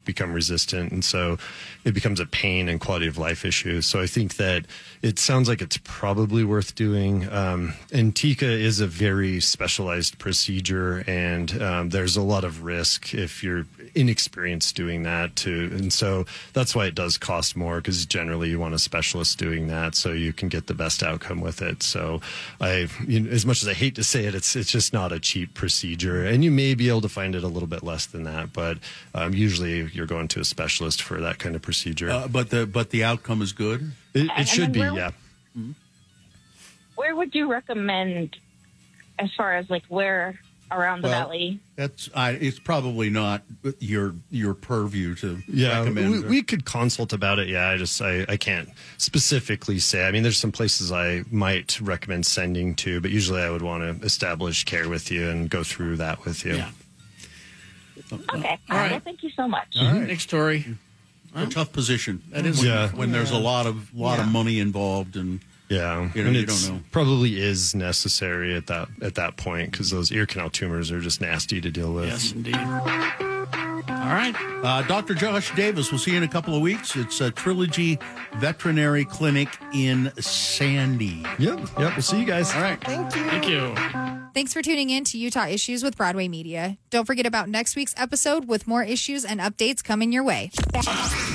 become resistant. And so it becomes a pain and quality of life issue. So I think that it sounds like it's probably worth doing. And TICA is a very specialized procedure, and there's a lot of risk if you're inexperienced doing that too. And so that's why it does cost more, because generally you want a specialist doing that so you can get the best outcome with it. So as much as I hate to say it, it's just not a cheap procedure, and you may be able to find it a little bit less than that, but usually you're going to a specialist for that kind of procedure. But the outcome is good? It should be, yeah. Where would you recommend as far as like where around the valley? It's probably not your purview to recommend. We could consult about it. Yeah, I can't specifically say. I mean, there's some places I might recommend sending to, but usually I would want to establish care with you and go through that with you. Yeah. Okay. All right. Well, thank you so much. All right. Next story. A tough position. That is when there's a lot of money involved, and and you don't know. Probably is necessary at that point, because those ear canal tumors are just nasty to deal with. Yes, indeed. All right. Dr. Josh Davis, we'll see you in a couple of weeks. It's a Trilogy Veterinary Clinic in Sandy. Yep. We'll see you guys. All right. Thank you. Thanks for tuning in to Utah Issues with Broadway Media. Don't forget about next week's episode with more issues and updates coming your way.